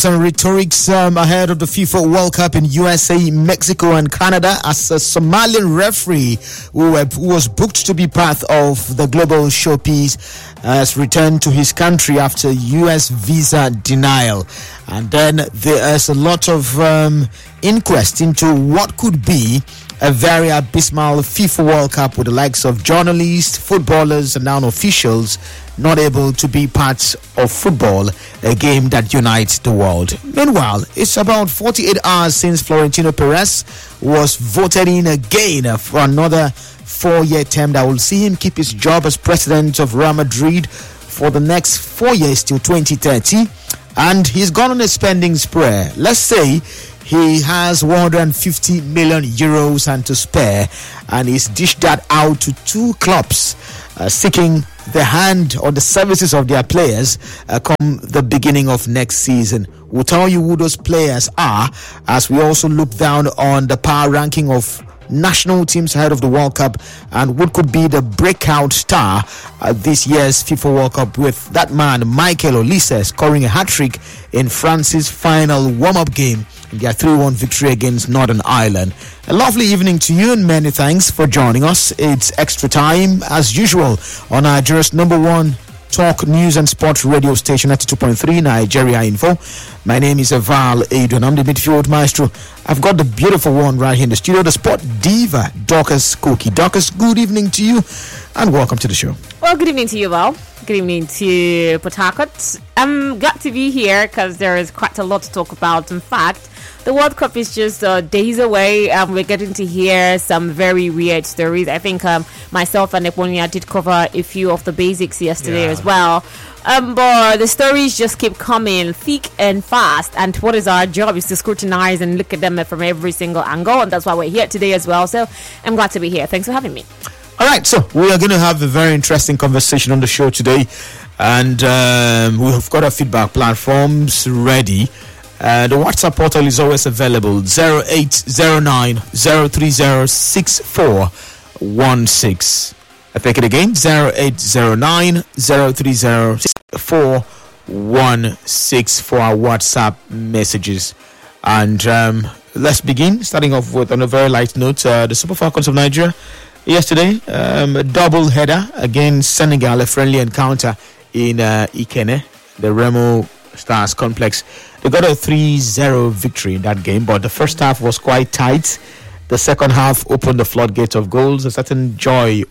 Some rhetorics ahead of the FIFA World Cup in USA, Mexico and Canada as a Somalian referee who was booked to be part of the global showpiece has returned to his country after US visa denial. And then there is a lot of inquest into what could be a very abysmal FIFA World Cup with the likes of journalists, footballers and now officials not able to be part of football, a game that unites the world. Meanwhile, it's about 48 hours since Florentino Perez was voted in again for another 4-year term that will see him keep his job as president of Real Madrid for the next 4 years till 2030. And he's gone on a spending spree. Let's say he has 150 million euros and to spare, and he's dished that out to two clubs seeking the hand or the services of their players come the beginning of next season. We'll tell you who those players are as we also look down on the power ranking of national teams ahead of the World Cup and what could be the breakout star this year's FIFA World Cup, with that man Michael Olise scoring a hat-trick in France's final warm-up game in their 3-1 victory against Northern Ireland. A lovely evening to you and many thanks for joining us. It's extra time as usual on Nigeria's number one talk news and sports radio station 92.3 Nigeria Info. My name is Aval Adrian. I'm the midfield maestro. I've got the beautiful one right here in the studio, the sport diva, Dorcas Cookie. Dorcas, good evening to you and welcome to the show. Well, good evening to you, Val. Good evening to Port Harcourt. I'm glad to be here because there is quite a lot to talk about. In fact, the World Cup is just days away. We're getting to hear some very weird stories. I think myself and Eponia did cover a few of the basics yesterday as well. But the stories just keep coming thick and fast. And what is our job is to scrutinize and look at them from every single angle. And that's why we're here today as well. So I'm glad to be here. Thanks for having me. All right, so we are going to have a very interesting conversation on the show today. And we've got our feedback platforms ready. The WhatsApp portal is always available, 0809 030 6416. I take it again, 0809 030 6416 for our WhatsApp messages. And let's begin, starting off with on a very light note, the Super Falcons of Nigeria yesterday, a double header against Senegal, a friendly encounter in Ikene, the Remo Stars complex. They got a 3-0 victory in that game, but the first half was quite tight. The second half opened the floodgates of goals. A certain Joy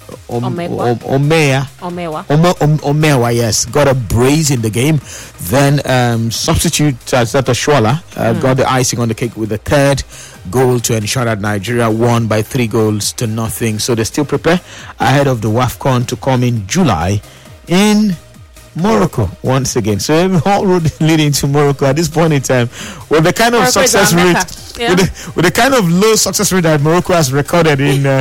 Omewa, yes, got a brace in the game. Then substitute Zata Shwala got the icing on the cake with the third goal to ensure that Nigeria won by 3-0. So they still prepare ahead of the WAFCON to come in July in Morocco once again. So all road leading to Morocco at this point in time, with the kind of success rate, with the kind of low success rate that Morocco has recorded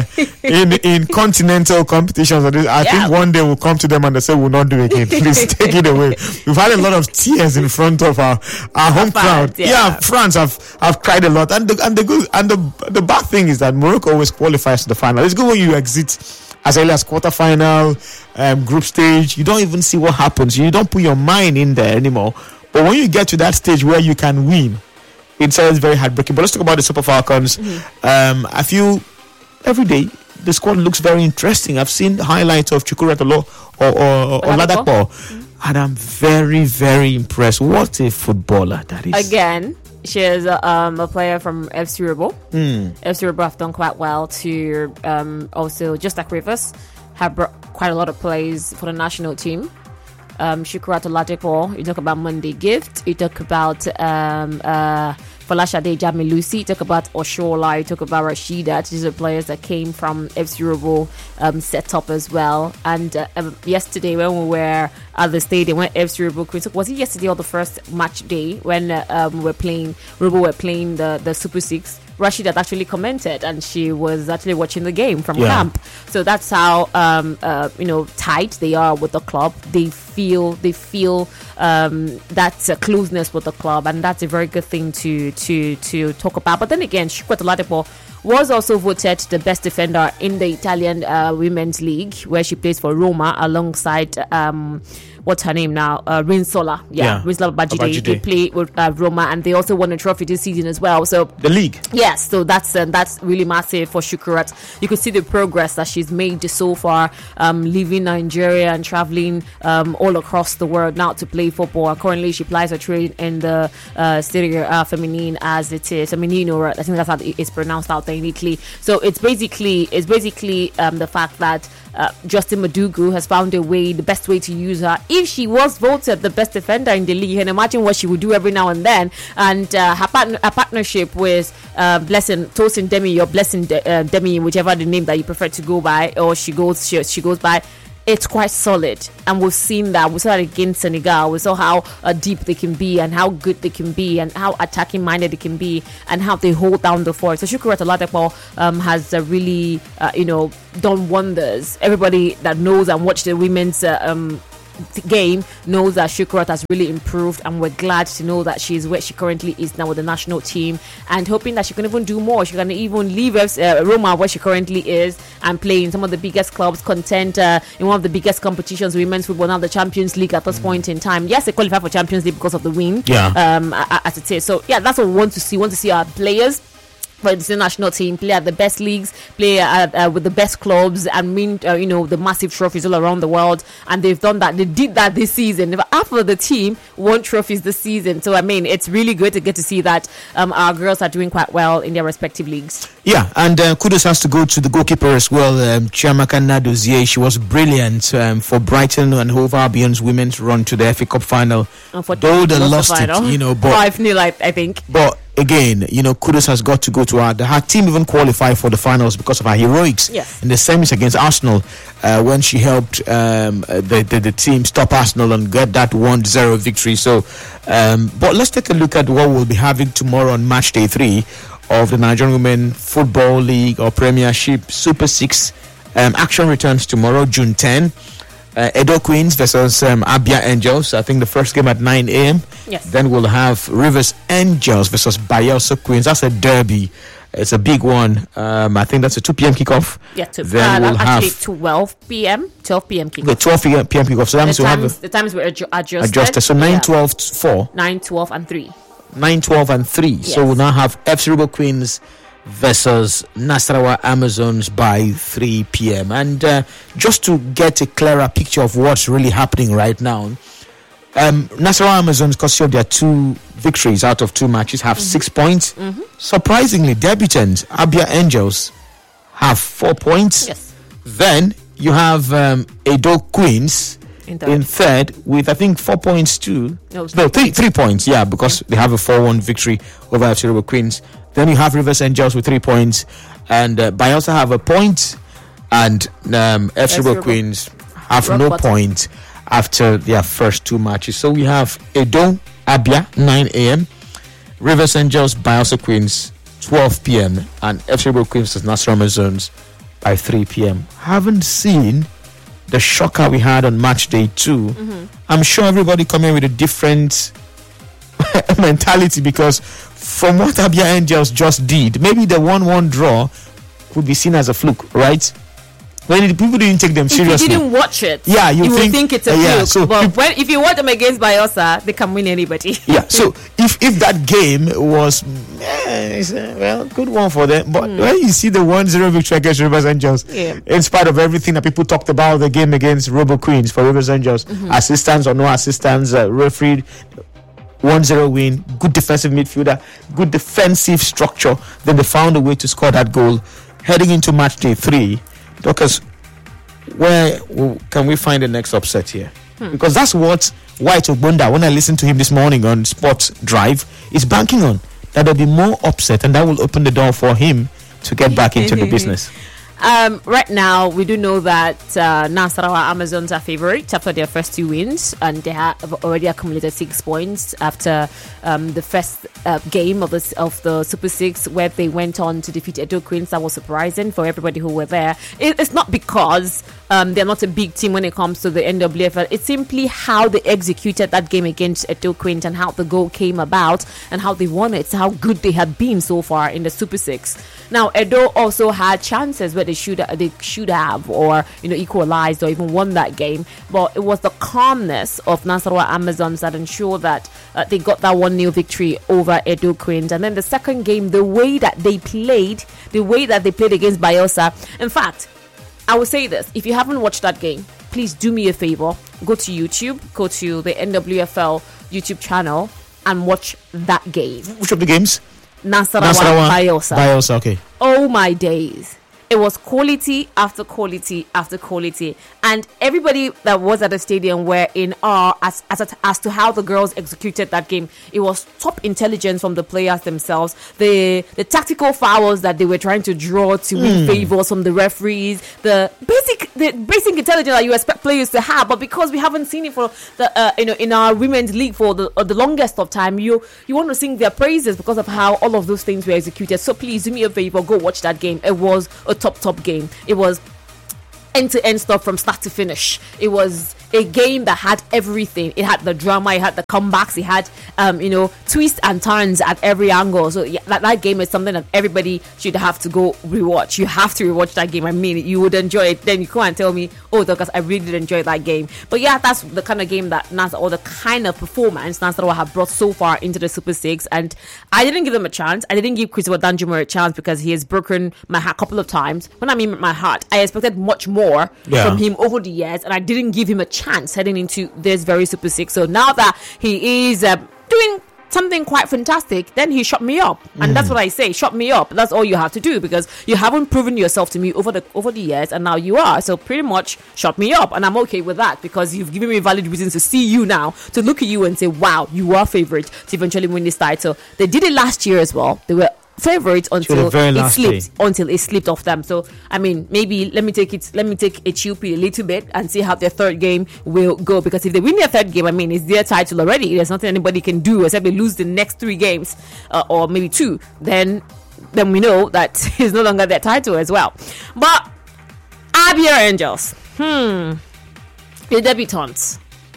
in continental competitions. I think one day we'll come to them and they say we'll not do it again. Please take it away. We've had a lot of tears in front of our home crowd. France have cried a lot, and the bad thing is that Morocco always qualifies to the final. It's good when you exit as early as quarterfinal, group stage. You don't even see what happens. You don't put your mind in there anymore. But when you get to that stage where you can win, it's always very heartbreaking. But let's talk about the Super Falcons. I feel every day the squad looks very interesting. I've seen highlights of Chukwuratolo or Oladapo, and I'm very, very impressed. What a footballer that is. Again, she is a player from FC Robo. FC Robo have done quite well to also, just like Rivers, have brought quite a lot of players for the national team. Shukurat Oladipo, you talk about Monday Gift, you talk about Folashade Jamilusi, you talk about Oshola, you talk about Rashida. These are players that came from FC Robo set up as well. And yesterday when we were at the stadium, when FC Robo, was it yesterday or the first match day when Robo were playing the Super 6? Rashid had actually commented, and she was actually watching the game from camp. So that's how tight they are with the club. They feel that closeness with the club, and that's a very good thing to talk about. But then again, Shukwat Oladipo was also voted the best defender in the Italian Women's League, where she plays for Roma alongside what's her name now? Rinsola. Rinsola Babajide. They play with Roma, and they also won a trophy this season as well. So the league. Yes, so that's really massive for Shukurat. You could see the progress that she's made so far, leaving Nigeria and traveling all across the world now to play football. Currently, she plies her trade in the Serie A Feminine, as it is. Feminino, I think that's how it's pronounced out there in Italy. So it's basically the fact that Justin Madugu has found the best way to use her. If she was voted the best defender in the league, you can imagine what she would do every now and then. And her partnership with Blessing Tosin Demi, or Blessing Demi, whichever the name that you prefer to go by, or she goes by, it's quite solid, and we've seen that. We saw that against Senegal. We saw how deep they can be, and how good they can be, and how attacking minded they can be, and how they hold down the fort. So Shukurat Oladipo has really done wonders. Everybody that knows and watched the women's game knows that Shukurat has really improved, and we're glad to know that she's where she currently is now with the national team, and hoping that she can even do more. She can even leave Roma, where she currently is, and play in some of the biggest clubs, contend in one of the biggest competitions, women's football, now the Champions League at this point in time. Yes, they qualify for Champions League because of the win, as it is. So yeah, that's what we want to see. We want to see our players for the national team play at the best leagues, play with the best clubs, and win the massive trophies all around the world. And they've done that. They did that this season. Half of the team won trophies this season. So I mean, it's really good to get to see that our girls are doing quite well in their respective leagues. Yeah, and kudos has to go to the goalkeeper as well, Chiamaka Nadozie. She was brilliant for Brighton and Hove Albion's women's run to the FA Cup final. Though they lost it, but 5-0, I think. But again, kudos has got to go to her. Her team even qualified for the finals because of her heroics in the semis against Arsenal, when she helped the team stop Arsenal and get that 1-0 victory. So, but let's take a look at what we'll be having tomorrow on match day 3 of the Nigerian Women Football League or Premiership Super 6. Action returns tomorrow, June 10. Edo Queens versus Abia Angels. I think the first game at 9 a.m. Yes. Then we'll have Rivers Angels versus Bayelsa Queens. That's a derby. It's a big one. I think that's a 2 p.m. kickoff. Yeah, then we'll have 12 p.m. kickoff. The 12 p.m. kickoff. So that means we'll have the times were adjusted. So 9, 12, 4. 9, 12, and 3. 9, 12, and 3. Yes. So we'll now have FC Rebel Queens versus Nasarawa Amazons by 3 p.m. And just to get a clearer picture of what's really happening right now, Nasarawa Amazons, because of their 2 victories out of 2 matches, have 6 points. Surprisingly, debutants Abia Angels have 4 points. Yes. Then you have Edo Queens in third with, I think, 4 points too. No, 3 points, because they have a 4-1 victory over FC Rebel Queens. Then you have Rivers Angels with 3 points, and Bayelsa have a point, and FC Rebel Queens have no point after their first 2 matches. So we have Edo Abia 9 a.m., Rivers Angels, Bayelsa Queens 12 p.m., and FC Rebel Queens versus Nasarawa Amazons by 3 p.m. Haven't seen the shocker we had on match day 2. I'm sure everybody coming with a different mentality, because from what Abia Angels just did, maybe the 1-1 draw could be seen as a fluke, right? When people didn't take them seriously. If you didn't watch it, you would think it's a fluke. So but if you watch them against Bayelsa, they can win anybody. So if that game was good one for them, but when you see the 1-0 victory against Rivers Angels, in spite of everything that people talked about the game against Rebel Queens for Rivers Angels, assistance or no assistance, referee, 1-0 win, good defensive midfielder, good defensive structure, then they found a way to score that goal. Heading into match day 3, Doctors, where can we find the next upset here? Because that's what White Ogbonda, when I listened to him this morning on Sports Drive, is banking on. That there'll be more upset, and that will open the door for him to get back into the business. Right now, we do know that Nasarawa Amazons are favourites after their first 2 wins, and they have already accumulated 6 points after the first game of the Super 6, where they went on to defeat Edo Queens. That was surprising for everybody who were there. It's not because they're not a big team when it comes to the NWFL. It's simply how they executed that game against Edo Queens and how the goal came about and how they won it, how good they had been so far in the Super 6. Now, Edo also had chances where they should have, or equalized or even won that game. But it was the calmness of Nasarawa Amazons that ensured that they got that 1-0 victory over Edo Queens. And then the second game, the way that they played against Bayelsa. In fact, I will say this: if you haven't watched that game, please do me a favor. Go to YouTube, go to the NWFL YouTube channel and watch that game. Which of the games? Nasarawa Bayelsa. Bayelsa, okay. Oh my days. It was quality after quality after quality, and everybody that was at the stadium were in awe as to how the girls executed that game. It was top intelligence from the players themselves. The tactical fouls that they were trying to draw to win favors from the referees, the basic intelligence that you expect players to have. But because we haven't seen it for the in our women's league for the longest of time, you want to sing their praises because of how all of those things were executed. So please do me a favor, go watch that game. It was a top game. It was end-to-end stuff from start to finish. It was a game that had everything. It had the drama, it had the comebacks, it had twists and turns at every angle. So yeah, that game is something that everybody should have to go rewatch. You have to rewatch that game. I mean, you would enjoy it. Then you can't tell me, oh, because I really did enjoy that game. But yeah, that's the kind of game that or the kind of performance Nasarawa have brought so far into the Super 6. And I didn't give him a chance. I didn't give Christopher Danjuma a chance because he has broken my heart a couple of times. When I mean my heart, I expected much more from him over the years, and I didn't give him a chance heading into this very Super 6. So now that he is doing something quite fantastic, then he shut me up. And that's what I say, shut me up. That's all you have to do, because you haven't proven yourself to me over the years, and now you are. So pretty much shut me up, and I'm okay with that, because you've given me valid reasons to see you now, to look at you and say, wow, you are favorite to eventually win this title. They did it last year as well. They were favorites until it slipped off them. So I mean, maybe let me take a cheapy a little bit and see how their third game will go, because if they win their third game, I mean, it's their title already. There's nothing anybody can do except they lose the next 3 games or maybe 2, then we know that it's no longer their title as well. But Abia Angels, the debutants,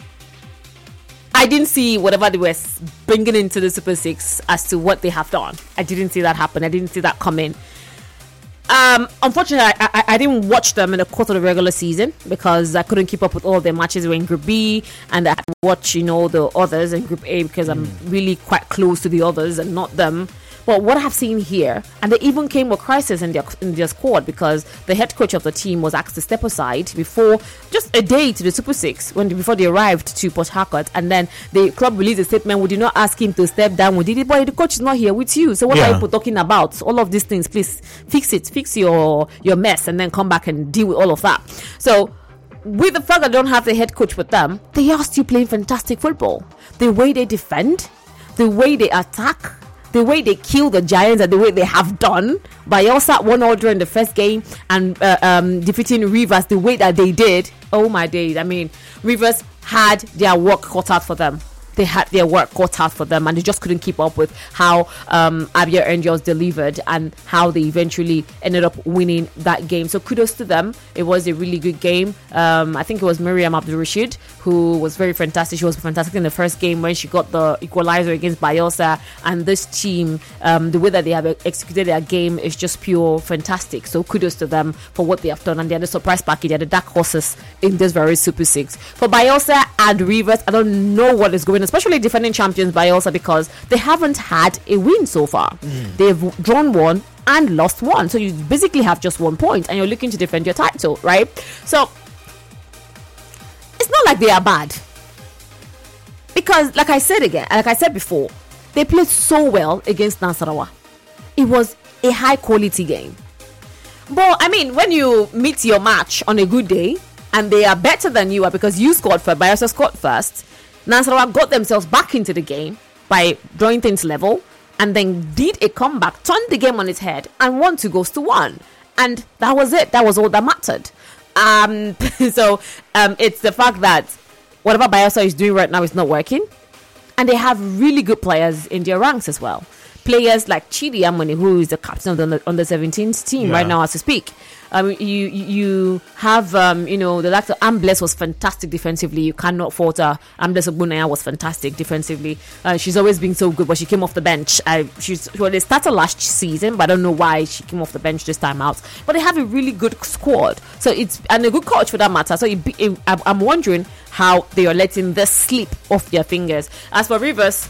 I didn't see whatever they were bringing into the Super 6 as to what they have done. I didn't see that happen. I didn't see that come in. Unfortunately, I didn't watch them in the course of the regular season because I couldn't keep up with all of their matches. They were in Group B, and I had to watch, the others in Group A because I'm really quite close to the others and not them. But what I've seen here, and they even came with crisis in their squad, because the head coach of the team was asked to step aside before just a day to the Super 6 before they arrived to Port Harcourt, and then the club released a statement. We did not ask him to step down. We did it, but the coach is not here with you. So what are you talking about? All of these things, please fix your mess, and then come back and deal with all of that. So with the fact that they don't have the head coach with them, they are still playing fantastic football. The way they defend, the way they attack, the way they kill the Giants, and the way they have done. Bayelsa 1-0 during the first game, and defeating Rivers the way that they did. Oh my days. I mean, Rivers had their work cut out for them. They had their work cut out for them, and they just couldn't keep up with how Abia Angels delivered and how they eventually ended up winning that game. So kudos to them. It was a really good game. I think it was Miriam Abdul Rashid who was very fantastic. She was fantastic in the first game when she got the equalizer against Bayelsa, and this team, the way that they have executed their game is just pure fantastic. So kudos to them for what they have done, and they're the surprise package. They're the dark horses in this very Super 6. For Bayelsa and Rivers, I don't know what is going on, especially defending champions Bayelsa, because they haven't had a win so far. They've drawn 1 and lost 1, so you basically have just 1 point, and you're looking to defend your title, right? So it's not like they are bad, because like I said before, they played so well against Nasarawa. It was a high quality game. But I mean, when you meet your match on a good day and they are better than you are because you scored first, Bayelsa scored first, Nasarawa got themselves back into the game by drawing things level, and then did a comeback, turned the game on its head, and won 2-1. And that was it. That was all that mattered. So it's the fact that whatever Bayelsa is doing right now is not working, and they have really good players in their ranks as well. players like Chidi Amoni, who is the captain of the under-17s team right now as we speak. You have the likes of Ambles was fantastic defensively. You cannot falter. Ambles Ogbonaya was fantastic defensively. She's always been so good, but she came off the bench. They started last season, but I don't know why she came off the bench this time out. But they have a really good squad, and a good coach for that matter. So I'm wondering how they are letting this slip off their fingers. As for Rivers,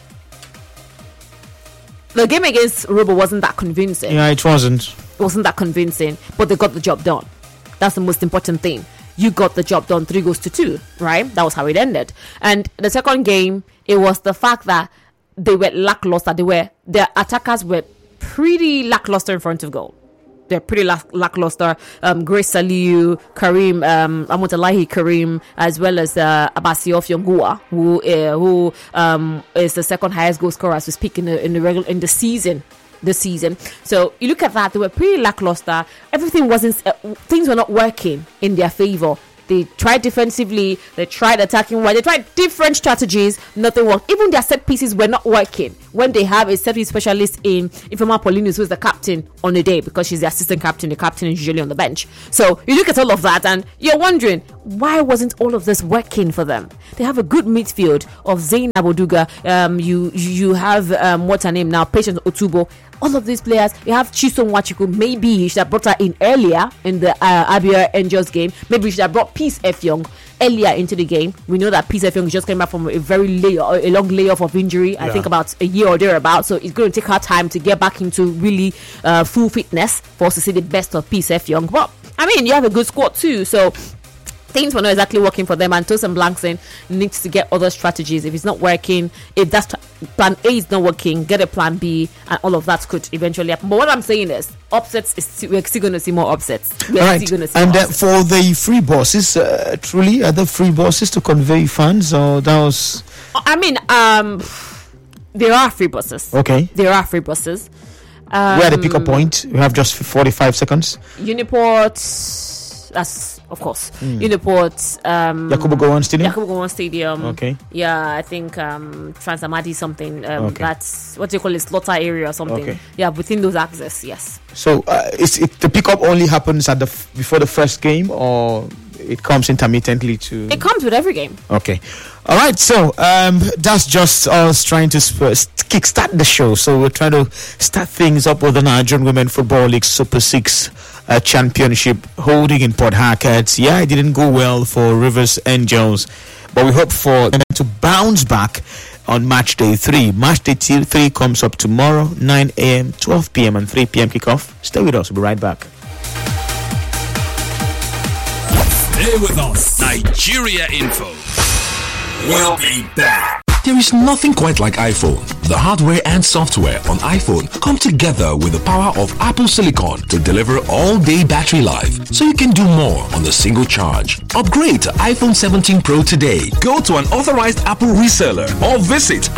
the game against Robo wasn't that convincing. Yeah, it wasn't. It wasn't that convincing, but they got the job done. That's the most important thing. You got the job done 3-2, right? That was how it ended. And the second game, it was the fact that they were lackluster. Their attackers were pretty lackluster in front of goal. They're pretty lackluster. Grace Saliu, Karim, Amotalahi Karim, as well as Abasiof Yongua, who is the second highest goal scorer as we speak in the season. This season. So you look at that, they were pretty lackluster. Everything things were not working in their favor. They tried defensively, they tried attacking well, they tried different strategies, nothing worked. Even their set pieces were not working. When they have a set piece specialist in Ifeoma Paulinus, who is the captain on the day, because she's the assistant captain, the captain is usually on the bench. So you look at all of that and you're wondering, why wasn't all of this working for them? They have a good midfield of Zainab Oduga. You have what's her name now, Patience Otubo. All of these players, you have Chisom Wachiku. Maybe you should have brought her in earlier in the Abia Angels game. Maybe you should have brought Peace Effiong earlier into the game. We know that Peace Effiong just came back from a long layoff of injury. I think about a year or thereabouts. So it's going to take her time to get back into really full fitness for us to see the best of Peace Effiong. But I mean, you have a good squad too. So things were not exactly working for them, and Tosin Blankson needs to get other strategies. If it's not working, if that's plan A is not working, get a plan B, and all of that could eventually happen. But what I'm saying is, we're still going to see more upsets. And for the free bosses, truly, are there free bosses to convey funds, or that was? I mean, there are free buses. Okay, there are free buses. Where the pick-up point? We have just 45 seconds. Uniport, that's of course. Uniport, Yakubu Gowon Stadium. Okay. Yeah, I think Transamadi something. That's what do you call it, slaughter area or something. Okay. Yeah, within those access, yes. So the pickup only happens at before the first game, or it comes intermittently to? It comes with every game. Okay. All right, so that's just us trying to kickstart the show. So we're trying to start things up with the Nigerian Women Football League Super 6 Championship holding in Port Harcourt. Yeah, it didn't go well for Rivers Angels, but we hope for them to bounce back on match day 3. Match day 3 comes up tomorrow, 9 a.m., 12 p.m. and 3 p.m. kickoff. Stay with us. We'll be right back. Stay with us. Nigeria Info. We'll be back. There is nothing quite like iPhone. The hardware and software on iPhone come together with the power of Apple Silicon to deliver all-day battery life, so you can do more on a single charge. Upgrade to iPhone 17 Pro today. Go to an authorized Apple reseller or visit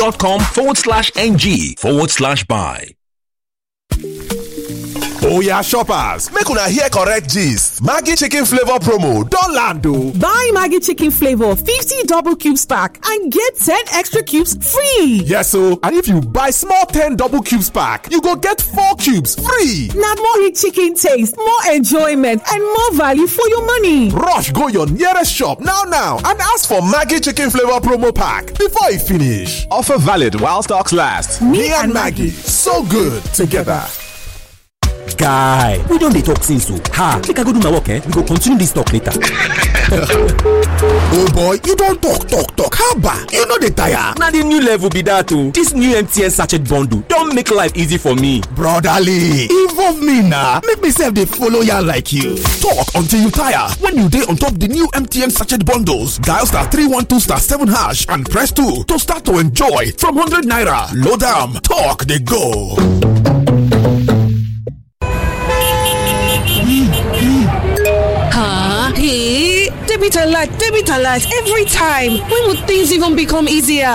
apple.com/ng/buy. Oya shoppers, make una hear correct gist. Maggi chicken flavor promo don land o. Buy Maggi chicken flavor 50 double cubes pack and get 10 extra cubes free. Yes o, and if you buy small 10 double cubes pack, you go get 4 cubes free. Na more rich chicken taste, more enjoyment, and more value for your money. Rush go your nearest shop now and ask for Maggi chicken flavor promo pack before e finish. Offer valid while stocks last. Me and Maggi, so good together. Guy, we don't dey talk since so. Make I go do my work, we go continue this talk later. Oh boy, you don't talk. Haba, you know the tire. Now the new level be that too. This new MTN sachet bundle don't make life easy for me. Brotherly, involve me now. Make me say they follow ya like you. Talk until you tire. When you dey on top the new MTN sachet bundles, dial *312*7# and press 2 to start to enjoy from 100 naira. Load am, talk they go. Hey, debit alert every time. When would things even become easier?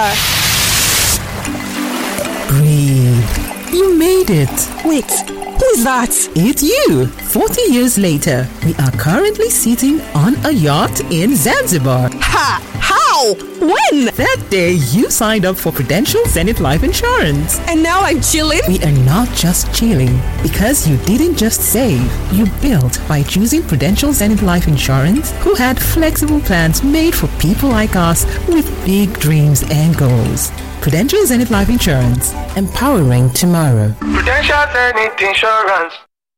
Breathe. You made it. Wait, who is that? It's you. 40 years later, we are currently sitting on a yacht in Zanzibar. How? Wow! When? That day you signed up for Prudential Zenith Life Insurance. And now I'm chilling? We are not just chilling, because you didn't just save. You built by choosing Prudential Zenith Life Insurance, who had flexible plans made for people like us with big dreams and goals. Prudential Zenith Life Insurance, empowering tomorrow. Prudential Zenith Insurance.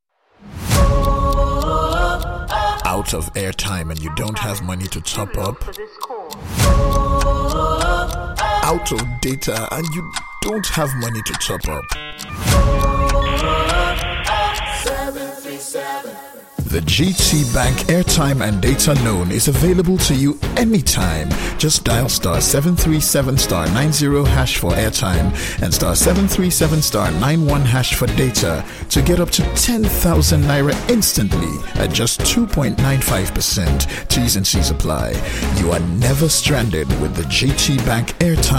Out of airtime and you don't have money to top up? Out of data and you don't have money to top up? The GT Bank airtime and data loan is available to you anytime. Just dial star 737 star 90 hash for airtime and star 737 star 91 hash for data to get up to 10,000 naira instantly at just 2.95%. T's and C's apply. You are never stranded with the GT Bank airtime